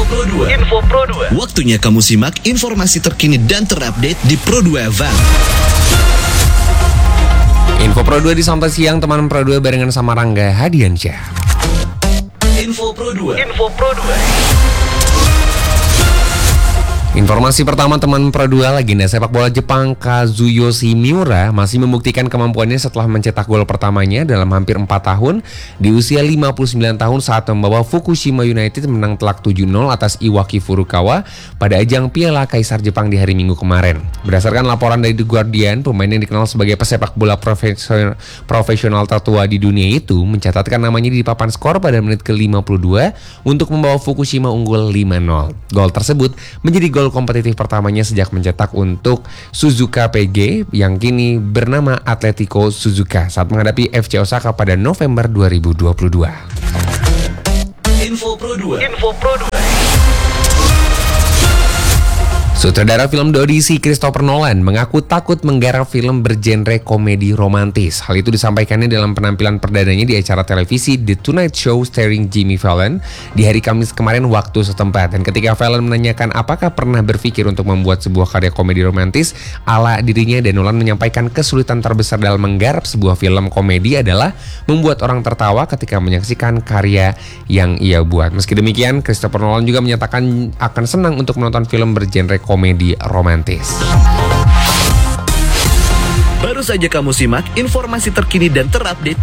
Info Pro 2. Waktunya kamu simak informasi terkini dan terupdate di Pro 2 Van. Info Pro 2 di sampai siang, teman Pro 2 barengan sama Rangga Hadiansyah. Info Pro 2. Informasi pertama, teman Pro 2, legenda sepak bola Jepang Kazuyoshi Miura masih membuktikan kemampuannya setelah mencetak gol pertamanya dalam hampir 4 tahun di usia 59 tahun saat membawa Fukushima United menang telak 7-0 atas Iwaki Furukawa pada ajang Piala Kaisar Jepang di hari Minggu kemarin. Berdasarkan laporan dari The Guardian, pemain yang dikenal sebagai pesepak bola profesional tertua di dunia itu mencatatkan namanya di papan skor pada menit ke-52 untuk membawa Fukushima unggul 5-0. Gol tersebut menjadi gol kompetitif pertamanya sejak mencetak untuk Suzuka PG yang kini bernama Atletico Suzuka saat menghadapi FC Osaka pada November 2022. Info Pro 2. Sutradara film The Odyssey Christopher Nolan mengaku takut menggarap film bergenre komedi romantis. Hal itu disampaikannya dalam penampilan perdananya di acara televisi The Tonight Show starring Jimmy Fallon di hari Kamis kemarin waktu setempat. Dan ketika Fallon menanyakan apakah pernah berpikir untuk membuat sebuah karya komedi romantis ala dirinya, dan Nolan menyampaikan kesulitan terbesar dalam menggarap sebuah film komedi adalah membuat orang tertawa ketika menyaksikan karya yang ia buat. Meski demikian, Christopher Nolan juga menyatakan akan senang untuk menonton film bergenre komedi romantis. Baru saja kamu simak informasi terkini dan terupdate